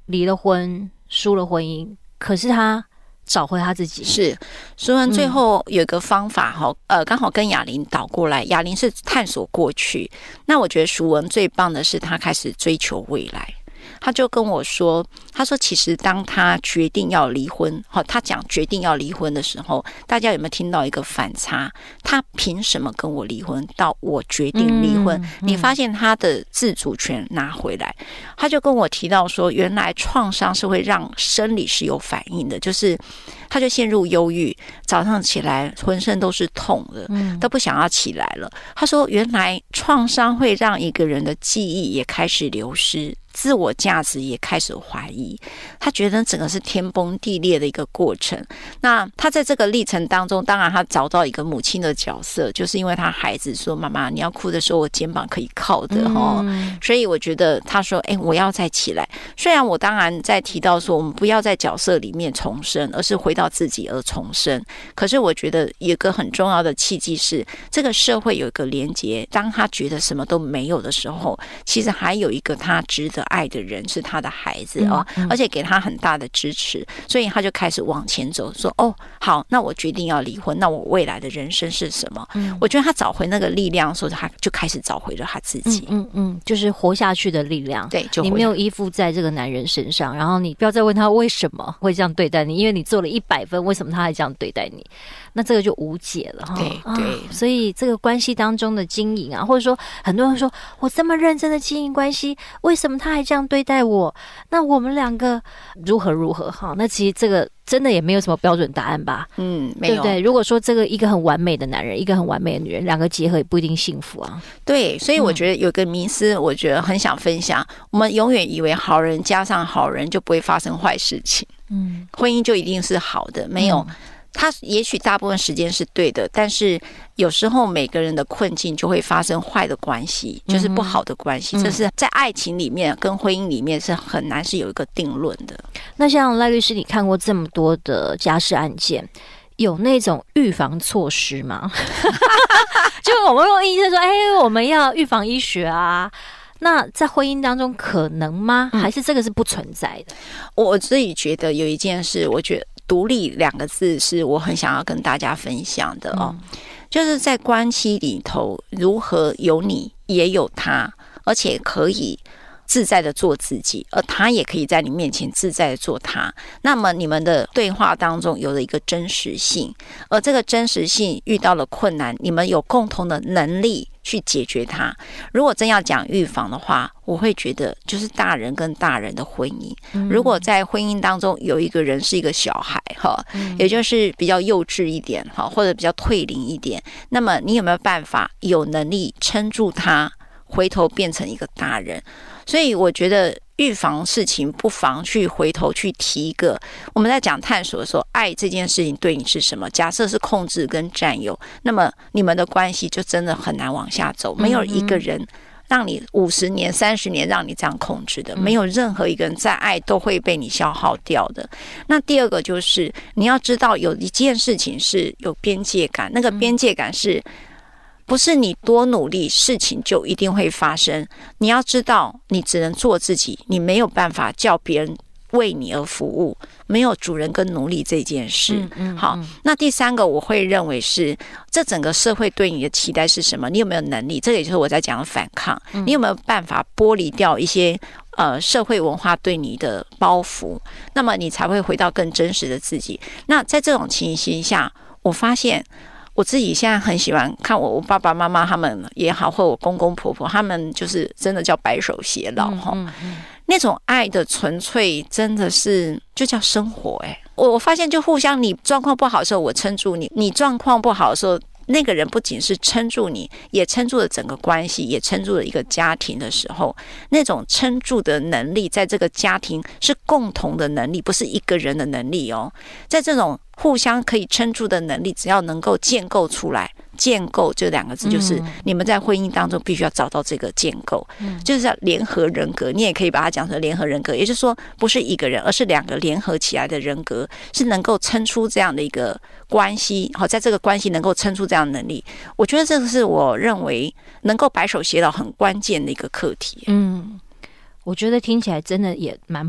离了婚，输了婚姻，可是他找回他自己。 是，淑文最后有一个方法刚好跟雅玲倒过来，雅玲是探索过去，那我觉得淑文最棒的是他开始追求未来。他就跟我说，他说其实当他决定要离婚，他讲决定要离婚的时候，大家有没有听到一个反差？他凭什么跟我离婚？到我决定离婚，你发现他的自主权拿回来。他就跟我提到说，原来创伤是会让生理是有反应的，就是他就陷入忧郁，早上起来浑身都是痛的，都不想要起来了。他说，原来创伤会让一个人的记忆也开始流失，自我价值也开始怀疑，他觉得整个是天崩地裂的一个过程。那他在这个历程当中，当然他找到一个母亲的角色，就是因为他孩子说，妈妈你要哭的时候我肩膀可以靠的所以我觉得他说我要再起来。虽然我当然在提到说我们不要在角色里面重生，而是回到自己而重生，可是我觉得有一个很重要的契机是，这个社会有一个连结，当他觉得什么都没有的时候，其实还有一个他值得爱的人是他的孩子而且给他很大的支持，所以他就开始往前走，说好，那我决定要离婚，那我未来的人生是什么？我觉得他找回那个力量的时候，他就开始找回了他自己。 就是活下去的力量。 对，就你没有依附在这个男人身上，然后你不要再问他为什么会这样对待你，因为你做了100分，为什么他还这样对待你？那这个就无解了。 对， 所以这个关系当中的经营或者说很多人说我这么认真的经营关系，为什么他还这样对待我？那我们两个如何那其实这个真的也没有什么标准答案吧？没有，对不对？如果说这个一个很完美的男人，一个很完美的女人，两个结合也不一定幸福啊。 对，所以我觉得有个迷思，我觉得很想分享。我们永远以为好人加上好人就不会发生坏事情，婚姻就一定是好的，没有。他也许大部分时间是对的，但是有时候每个人的困境就会发生坏的关系，就是不好的关系，这是在爱情里面跟婚姻里面是很难是有一个定论的。 那像赖律师，你看过这么多的家事案件，有那种预防措施吗？就我们用医生说我们要预防医学啊，那在婚姻当中可能吗？还是这个是不存在的？ 我自己觉得有一件事，我觉得独立2个字是我很想要跟大家分享的就是在关系里头，如何有你也有他，而且可以自在的做自己，而他也可以在你面前自在的做他。那么你们的对话当中有了一个真实性，而这个真实性遇到了困难，你们有共同的能力去解决它。如果真要讲预防的话，我会觉得就是大人跟大人的婚姻，如果在婚姻当中有一个人是一个小孩也就是比较幼稚一点或者比较退龄一点，那么你有没有办法有能力撑住他，回头变成一个大人？所以我觉得预防事情不妨去回头去提一个，我们在讲探索的时候，爱这件事情对你是什么？假设是控制跟占有，那么你们的关系就真的很难往下走。没有一个人让你50年30年让你这样控制的，没有任何一个人在爱都会被你消耗掉的。那第二个就是你要知道有一件事情是有边界感，那个边界感是不是你多努力事情就一定会发生？你要知道你只能做自己，你没有办法叫别人为你而服务，没有主人跟奴隶这件事。好，那第3个我会认为是这整个社会对你的期待是什么？你有没有能力？这个也就是我在讲的反抗。你有没有办法剥离掉一些社会文化对你的包袱？那么你才会回到更真实的自己。那在这种情形下，我发现我自己现在很喜欢看我爸爸妈妈他们也好，或我公公婆婆他们，就是真的叫白首偕老那种爱的纯粹真的是就叫生活我发现就互相，你状况不好的时候我撑住你，你状况不好的时候那个人不仅是撑住你，也撑住了整个关系，也撑住了一个家庭的时候，那种撑住的能力在这个家庭是共同的能力，不是一个人的能力在这种互相可以撑住的能力，只要能够建构出来，建构这2个字就是你们在婚姻当中必须要找到这个建构，就是叫联合人格。你也可以把它讲成联合人格，也就是说不是一个人，而是2个联合起来的人格，是能够撑出这样的一个关系，在这个关系能够撑出这样的能力。我觉得这个是我认为能够白首偕老很关键的一个课题。 我觉得听起来真的也蛮